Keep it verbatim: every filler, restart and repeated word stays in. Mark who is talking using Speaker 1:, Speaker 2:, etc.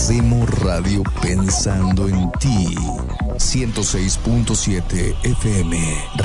Speaker 1: Hacemos radio pensando en ti. ciento seis punto siete F M.